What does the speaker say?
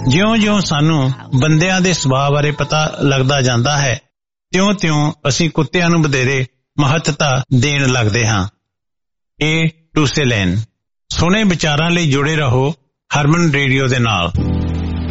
ਜਿਉਂ-ਜਿਉਂ ਸਾਨੂੰ ਬੰਦਿਆਂ ਦੇ ਸੁਭਾਅ ਬਾਰੇ ਪਤਾ ਲੱਗਦਾ ਜਾਂਦਾ ਹੈ, ਤਿਉਂ-ਤਿਉਂ ਅਸੀਂ ਕੁੱਤਿਆਂ ਨੂੰ ਵਧੇਰੇ ਮਹੱਤਤਾ ਦੇਣ ਲੱਗਦੇ ਹਾਂ। ਇਹ ਟੂਸੇ ਲੈਨ। ਸੁਣੇ ਵਿਚਾਰਾਂ ਲਈ ਜੁੜੇ ਰਹੋ ਹਰਮਨ ਰੇਡੀਓ ਦੇ ਨਾਲ।